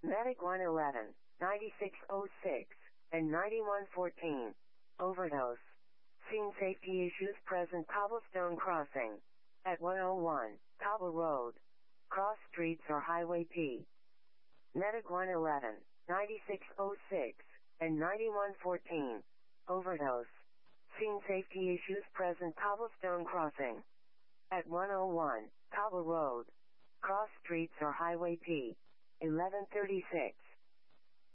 Medic 111, 9606, and 9114. Overdose. Scene safety issues present cobblestone crossing. At 101, Cobble Road. Cross streets or Highway P. Medic 111, 9606, and 9114. Overdose. Scene safety issues present cobblestone crossing. At 101, Cobble Road. Cross streets or Highway P. 1136.